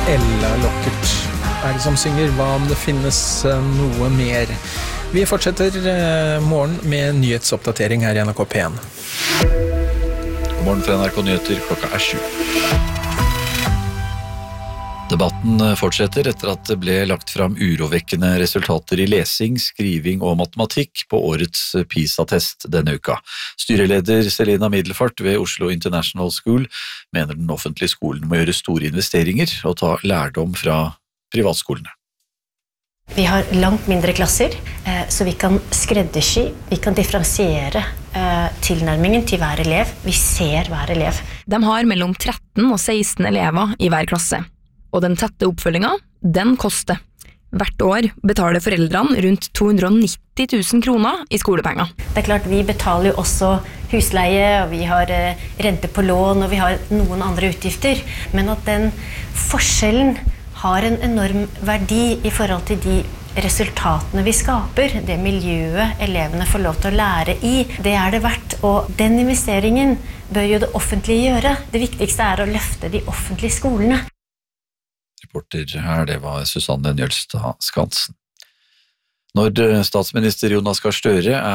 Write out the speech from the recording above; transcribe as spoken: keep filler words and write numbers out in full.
Ella Lockert er det som synger. Hva om det finnes noe mer? Vi fortsetter morgen med nyhetsoppdatering her i N R K P en. God morgen fra N R K Nyheter, klokka er sju. Debatten fortsetter etter at det ble lagt fram urovekkende resultater i lesing, skriving og matematikk på årets PISA-test denne uka. Styreleder Selena Middelfart ved Oslo International School mener den offentlige skolen må gjøre store investeringer og ta lærdom fra privatskolene. Vi har langt mindre klasser, så vi kan skreddersy, vi kan differensiere tilnærmingen til hver elev. Vi ser hver elev. De har mellom tretten og seksten elever i hver klasse. Og den tette oppfølginga, den koster. Hvert år betaler foreldrene rundt to hundre og nitti tusen kroner i skolepenger. Det er klart, vi betaler jo også husleie, og vi har rente på lån, og vi har noen andre utgifter. Men at den forskjellen har en enorm verdi i forhold til de resultatene vi skaper, det miljøet elevene får lov til å lære i, det er det verdt. Og den investeringen bør jo det offentlige gjøre. Det viktigste er å løfte de offentlige skolene. Reporter her, det var Susanne Njølstad Skansen. Når statsminister Jonas Gahr Støre er